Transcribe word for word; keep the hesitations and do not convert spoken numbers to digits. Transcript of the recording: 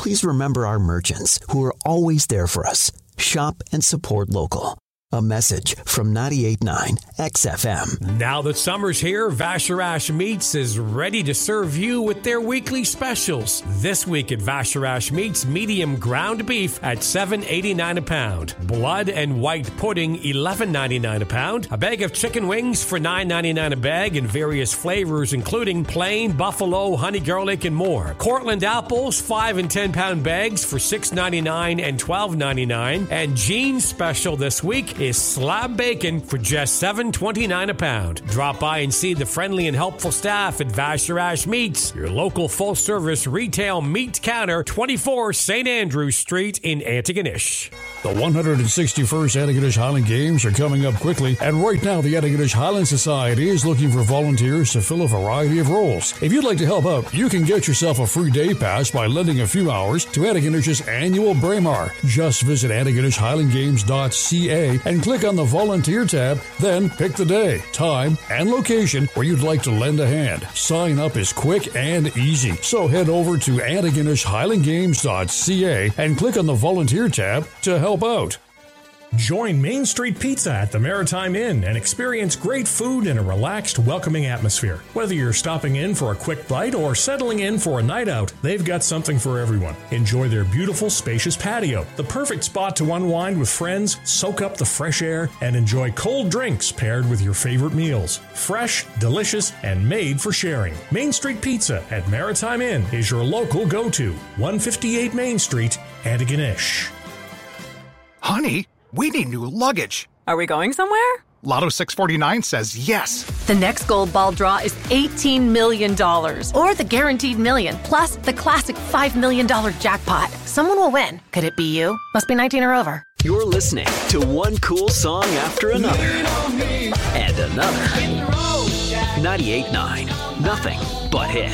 please remember our merchants who are always there for us. Shop and support local. A message from ninety-eight point nine X F M. Now that summer's here, Vacheron Meats is ready to serve you with their weekly specials. This week at Vacheron Meats, medium ground beef at seven eighty-nine a pound. Blood and white pudding, eleven ninety-nine a pound. A bag of chicken wings for nine ninety-nine a bag in various flavors, including plain, buffalo, honey garlic, and more. Cortland apples, five and ten pound bags for six ninety-nine and twelve ninety-nine. And Gene's special this week is slab bacon for just seven twenty-nine a pound. Drop by and see the friendly and helpful staff at Vacheron Meats, your local full-service retail meat counter, twenty-four Saint Andrew Street in Antigonish. The one hundred sixty-first Antigonish Highland Games are coming up quickly, and right now the Antigonish Highland Society is looking for volunteers to fill a variety of roles. If you'd like to help out, you can get yourself a free day pass by lending a few hours to Antigonish's annual Braemar. Just visit Antigonish Highland Games dot C A and click on the Volunteer tab, then pick the day, time, and location where you'd like to lend a hand. Sign up is quick and easy, so head over to Antigonish Highland Games dot C A and click on the Volunteer tab to help out. Join Main Street Pizza at the Maritime Inn and experience great food in a relaxed, welcoming atmosphere. Whether you're stopping in for a quick bite or settling in for a night out, they've got something for everyone. Enjoy their beautiful, spacious patio, the perfect spot to unwind with friends, soak up the fresh air, and enjoy cold drinks paired with your favorite meals. Fresh, delicious, and made for sharing. Main Street Pizza at Maritime Inn is your local go-to. one fifty-eight Main Street, Antigonish. Honey, we need new luggage. Are we going somewhere? Lotto six forty-nine says yes. The next gold ball draw is eighteen million dollars. Or the guaranteed million, plus the classic five million dollars jackpot. Someone will win. Could it be you? Must be nineteen or over. You're listening to one cool song after another. And another. ninety-eight point nine. Nothing but hits.